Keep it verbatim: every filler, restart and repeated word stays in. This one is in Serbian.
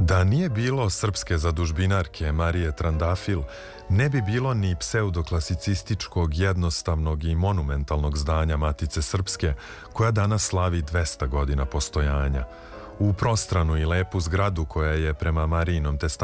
Da nije bilo srpske zadužbinarke Marije Trandafil, ne bi bilo ni pseudoklasicističkog, jednostavnog i monumentalnog zdanja Matice Srpske, koja danas slavi dvesta godina postojanja. U prostranu i lepu zgradu koja je prema Marijinom testamentu